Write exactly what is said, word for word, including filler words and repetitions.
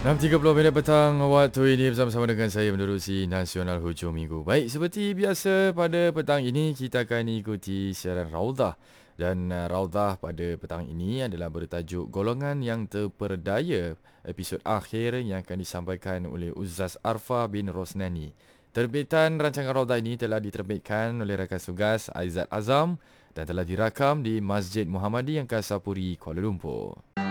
enam tiga puluh minit petang waktu ini bersama-sama dengan saya menerusi Nasional Hujung Minggu. Baik, seperti biasa pada petang ini kita akan ikuti siaran Raudah. Dan uh, Raudah pada petang ini adalah bertajuk Golongan yang Terperdaya, episod akhir yang akan disampaikan oleh Ustaz Arfa bin Rosnani. Terbitan rancangan Raudah ini telah diterbitkan oleh rakan tugas Aizat Azam dan telah dirakam di Masjid Muhammadi Angkasa Puri, Kuala Lumpur.